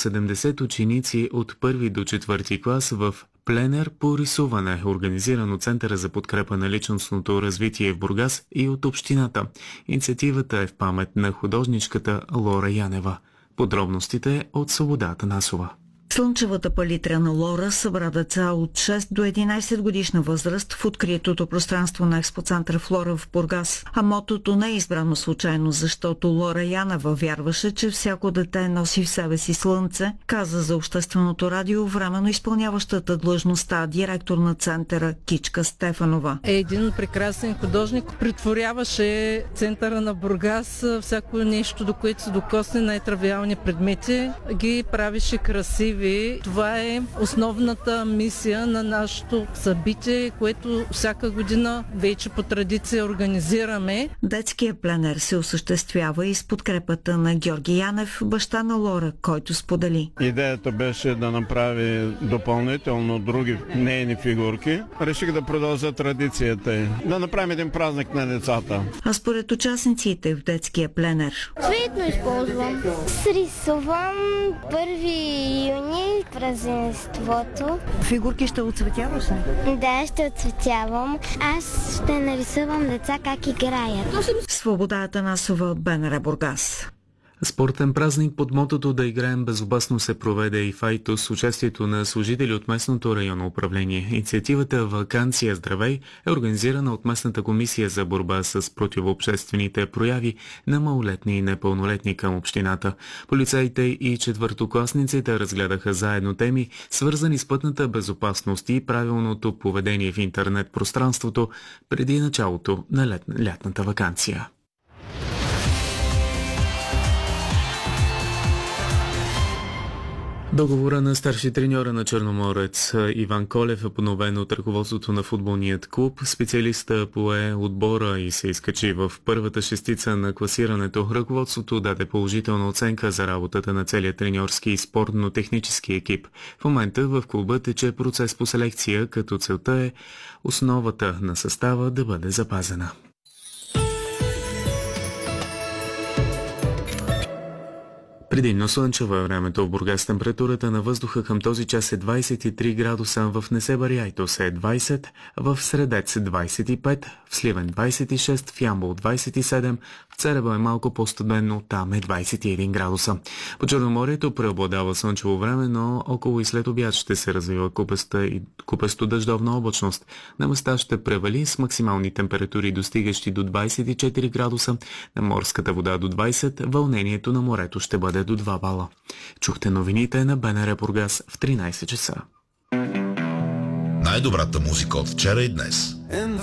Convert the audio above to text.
70 ученици от първи до четвърти клас в пленер по рисуване, организиран от Центъра за подкрепа на личностното развитие в Бургас и от общината. Инициативата е в памет на художничката Лора Янева. Подробностите от Свобода Атанасова. Слънчевата палитра на Лора събра деца от 6 до 11 годишна възраст в откритото пространство на експоцентър Флора в Бургас. А мотото не е избрано случайно, защото Лора Янева вярваше, че всяко дете носи в себе си слънце, каза за Общественото радио временно изпълняващата длъжността директор на центъра Кичка Стефанова. Един прекрасен художник претворяваше центъра на Бургас, всяко нещо, до което се докосне, най-тривиални предмети, ги правеше красиви. Това е основната мисия на нашето събитие, което всяка година вече по традиция организираме. Детския пленер се осъществява и с подкрепата на Георги Янев, баща на Лора, който сподели. Идеята беше да направи допълнително други нейни фигурки. Реших да продължа традицията и да направим един празник на децата. А според участниците в детския пленер? Цветно използвам. Срисувам 1 юни празненството. Фигурки ще оцветяваш ли? Да, ще оцветявам. Аз ще нарисувам деца как играят. Свобода Атанасова, БНР Бургас. Спортен празник под мотото "Да играем безопасно" се проведе и в Айтос с участието на служители от местното районно управление. Инициативата "Ваканция здравей" е организирана от местната комисия за борба с противообществените прояви на малолетни и непълнолетни към общината. Полицаите и четвъртокласниците разгледаха заедно теми, свързани с пътната безопасност и правилното поведение в интернет пространството преди началото на лятната ваканция. Договора на старши треньора на Черноморец Иван Колев е подновен от ръководството на футболният клуб. Специалиста пое отбора и се изкачи в първата шестица на класирането. Ръководството даде положителна оценка за работата на целия треньорски и спортно-технически екип. В момента в клуба тече процес по селекция, като целта е основата на състава да бъде запазена. Предимно слънчево е времето в Бургас. Температурата на въздуха към този час е 23 градуса, в Несебър и Айтос е 20, в Средец 25, в Сливен 26, в Ямбол 27, в Царево е малко по-студено, там е 21 градуса. По Черноморието преобладава слънчево време, но около и след обяд ще се развива купесто дъждовна облачност. На места ще превали с максимални температури, достигащи до 24 градуса, на морската вода до 20, вълнението на морето ще бъде до 2 бала. Чухте новините на БНР Бургас в 13 часа. Най-добрата музика от вчера и днес.